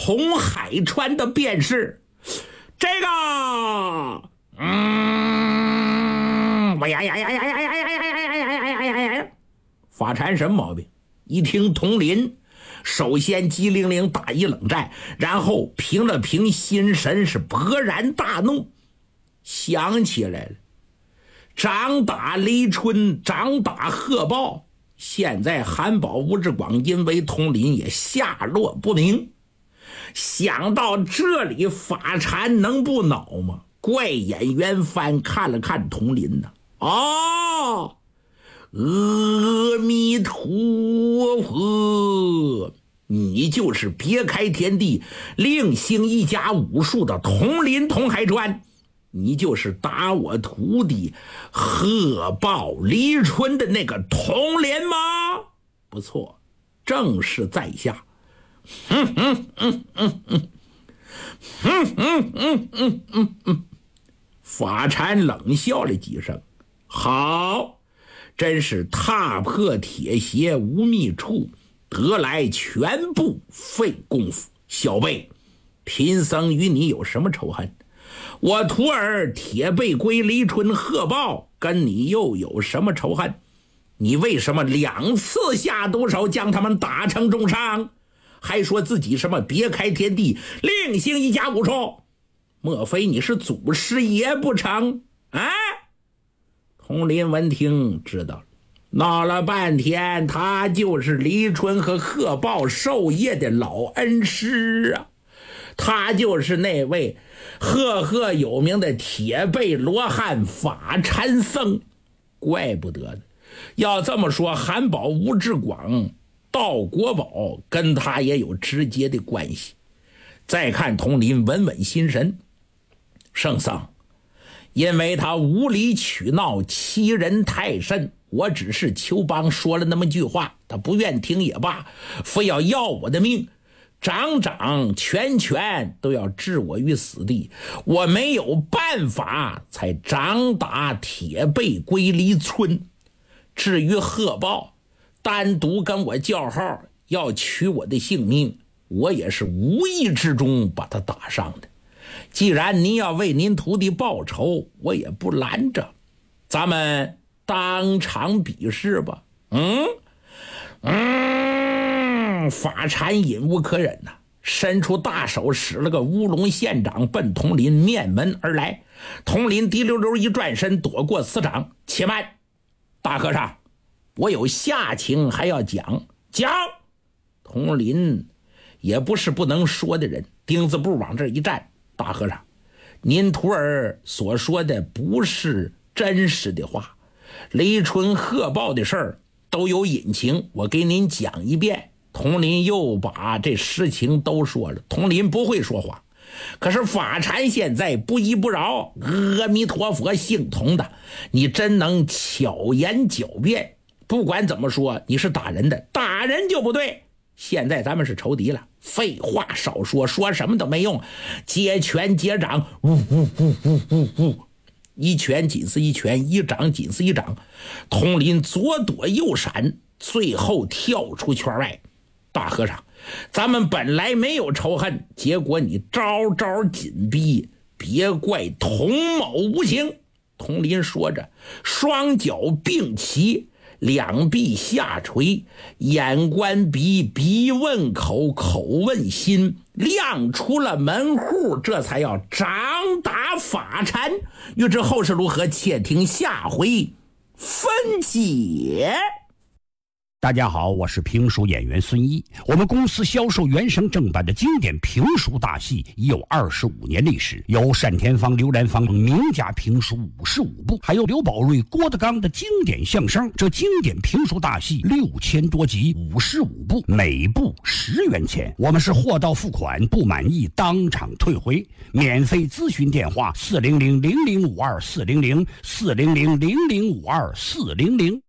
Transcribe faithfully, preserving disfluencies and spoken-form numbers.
童海川的便是这个，嗯，哎呀呀呀呀呀呀呀呀呀呀呀呀呀！法禅什么毛病？一听佟林，首先机灵灵打一冷战，然后平了平心神，是勃然大怒，想起来了，掌打黎春，掌打贺豹，现在韩宝、吴志广因为佟林也下落不明。想到这里，法禅能不恼吗？怪眼圆翻看了看佟林呢，哦，阿弥陀佛，你就是别开天地令星一家武术的佟林佟海川，你就是打我徒弟贺豹黎春的那个佟林吗？不错，正是在下。嗯嗯嗯嗯嗯嗯嗯嗯嗯嗯嗯，法禅冷笑了几声，好，真是踏破铁鞋无觅处，得来全不费功夫。小辈，贫僧与你有什么仇恨？我徒儿铁背龟黎春贺豹跟你又有什么仇恨？你为什么两次下毒手将他们打成重伤，还说自己什么别开天地另行一家武术？莫非你是祖师爷不成？啊！佟林闻听知道了，闹了半天他就是黎春和贺豹授业的老恩师啊，他就是那位赫赫有名的铁背罗汉法禅僧。怪不得的，要这么说，韩宝、吴志广、道国宝跟他也有直接的关系。再看佟林稳稳心神，圣僧，因为他无理取闹欺人太甚，我只是求帮说了那么句话，他不愿听也罢，非要要我的命，掌掌拳拳都要置我于死地，我没有办法才掌打铁背龟黎春。至于贺豹单独跟我叫号要取我的性命，我也是无意之中把他打伤的。既然您要为您徒弟报仇，我也不拦着，咱们当场比试吧。嗯嗯，法禅忍无可忍呐、啊，伸出大手使了个乌龙县掌，奔佟林面门而来。佟林滴溜溜一转身躲过此掌，且慢，大和尚，我有下情还要讲。讲。佟林也不是不能说的人，钉子步往这一站，大和尚，您徒儿所说的不是真实的话，黎春贺豹的事儿都有隐情，我给您讲一遍。佟林又把这实情都说了。佟林不会说谎，可是法禅现在不依不饶，阿弥陀佛，姓佟的，你真能巧言狡辩。不管怎么说，你是打人的，打人就不对。现在咱们是仇敌了，废话少说，说什么都没用，接拳接掌，呜呜呜呜呜呜，一拳紧似一拳，一掌紧似一掌。佟林左躲右闪，最后跳出圈外。大和尚，咱们本来没有仇恨，结果你招招紧逼，别怪佟某无情。佟林说着，双脚并齐，两臂下垂，眼观鼻，鼻问口，口问心，亮出了门户，这才要掌打法禅。欲知后事如何，且听下回分解。 大家好，我是评书演员孙一。我们公司销售原声正版的经典评书大戏已有二十五年历史，有单田芳、刘兰芳等名家评书五十五部，还有刘宝瑞、郭德纲的经典相声。这经典评书大戏六千多集，五十五部，每部十元钱。我们是货到付款，不满意当场退回。免费咨询电话：四零零零零五二四零零四零零零零五二四零零。